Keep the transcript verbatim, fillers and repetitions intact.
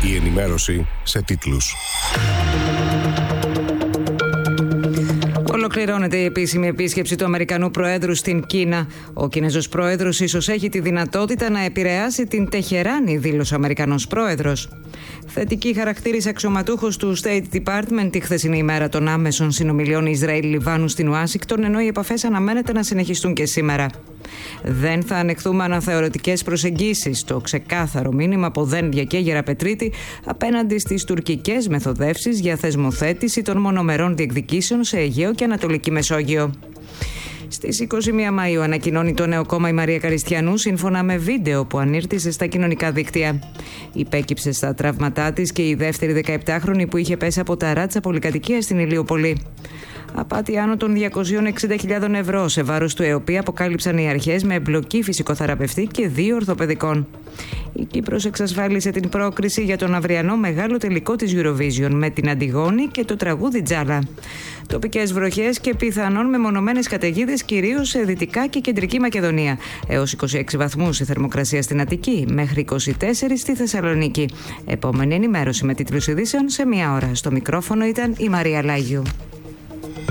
Η ενημέρωση σε τίτλους. Ολοκληρώνεται η επίσημη επίσκεψη του Αμερικανού Προέδρου στην Κίνα. Ο Κινέζος Πρόεδρος ίσως έχει τη δυνατότητα να επηρεάσει την Τεχεράνη, δήλωσε ο Αμερικανός Πρόεδρος. Θετική χαρακτήρισε αξιωματούχος του State Department τη χθεσινή ημέρα των άμεσων συνομιλιών Ισραήλ-Λιβάνου στην Ουάσιγκτον, ενώ οι επαφές αναμένεται να συνεχιστούν και σήμερα. Δεν θα ανεχθούμε αναθεωρητικές προσεγγίσεις, το ξεκάθαρο μήνυμα από Δένδια και Γεραπετρίτη απέναντι στις τουρκικές μεθοδεύσεις για θεσμοθέτηση των μονομερών διεκδικήσεων σε Αιγαίο και Ανατολική Μεσόγειο. Στις είκοσι μία Μαΐου ανακοινώνει το νέο κόμμα η Μαρία Καριστιανού σύμφωνα με βίντεο που ανήρτησε στα κοινωνικά δίκτυα. Υπέκυψε στα τραύματά της και η δεύτερη δεκαεπτάχρονη που είχε πέσει από τα ράτσα πολυκατοικία στην Ηλιούπολη. Απάτη άνω των διακόσιες εξήντα χιλιάδες ευρώ σε βάρος του ΕΟΠΗ αποκάλυψαν οι αρχές με εμπλοκή φυσικοθεραπευτή και δύο ορθοπαιδικών. Η Κύπρος εξασφάλισε την πρόκριση για τον αυριανό μεγάλο τελικό της Eurovision με την Αντιγόνη και το τραγούδι Τζάλα. Τοπικές βροχές και πιθανόν μεμονωμένες καταιγίδες κυρίως σε Δυτικά και Κεντρική Μακεδονία. Έως είκοσι έξι βαθμούς η θερμοκρασία στην Αττική, μέχρι είκοσι τέσσερα στη Θεσσαλονίκη. Επόμενη ενημέρωση με τίτλους ειδήσεων σε μία ώρα. Στο μικρόφωνο ήταν η Μαρία Λάγιου.